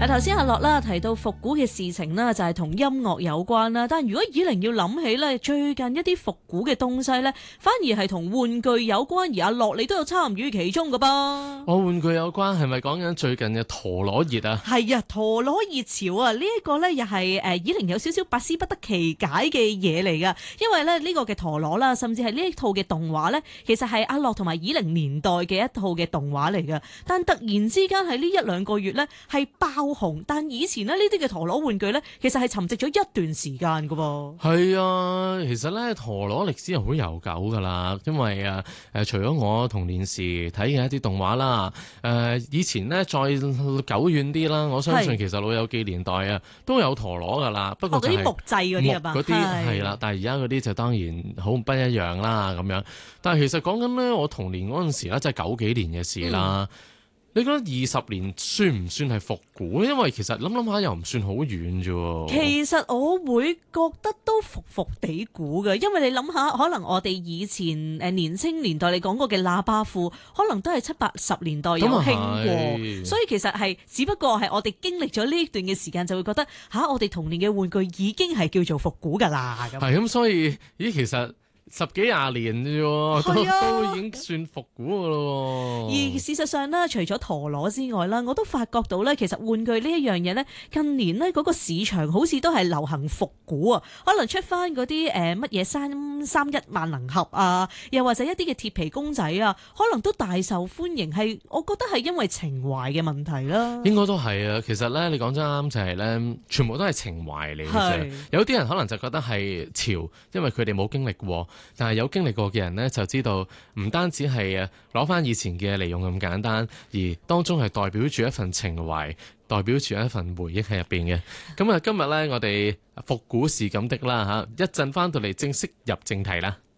頭先阿樂啦提到復古嘅事情啦，就係同音樂有關啦。但如果以玲要諗起咧，最近一啲復古嘅東西咧，反而係同玩具有關，而阿樂你都有參與其中噶噃。 我玩具有關係咪講緊最近嘅陀螺熱啊？ 係啊，陀螺熱潮啊！呢一個咧又係以玲有少少百思不得其解嘅嘢嚟噶。因為咧呢個嘅陀螺啦，甚至係呢一套嘅動畫咧，其實係阿樂同埋以玲年代嘅一套嘅動畫嚟噶。但突然之間喺呢一兩個月咧係爆紅，但以前咧呢啲嘅陀螺玩具咧，其實係沉寂咗一段時間噶噃。 係啊，其實咧陀螺歷史係好悠久噶啦，因為除咗我童年時睇嘅一啲動畫啦，以前咧再久遠啲啦，我相信其實老友記年代啊都有陀螺噶啦，不過就係啲木製嗰啲啊嘛， 嗰啲係啦，但係而家嗰啲就當然好不一樣啦咁樣。但係其實講緊咧，我童年嗰陣時咧，即係九幾年嘅事啦。你覺得20年算唔算係復古？因為其實諗下又唔算好遠啫。 其實我會覺得都復地古嘅，因為你諗下，可能我哋以前年青年代你講過嘅喇叭褲，可能都係70、80年代有興過，所以其實係只不過係我哋經歷咗呢一段嘅時間，就會覺得我哋童年嘅玩具已經係叫做復古㗎啦。 係咁，所以其實10幾20年啫喎，都已經算復古噶咯。 而事實上咧，除咗陀螺之外啦，我都發覺到咧，其實玩具呢一樣嘢咧，近年咧嗰個市場好似都係流行復古啊，可能出翻嗰啲乜嘢331萬能俠啊，又或者一啲嘅鐵皮公仔啊，可能都大受歡迎。係我覺得係因為情懷嘅問題啦。 應該都係啊。其實咧，你講真啱就係咧，全部都係情懷嚟嘅啫。有啲人可能就覺得係潮，因為佢哋冇經歷過。但係有經歷過嘅人呢，就知道唔單止係攞翻以前嘅嚟用咁簡單，而當中係代表住一份情懷，代表住一份回憶喺入邊嘅。咁今日呢，我哋復古是咁的啦嚇，一陣翻到嚟正式入正題啦。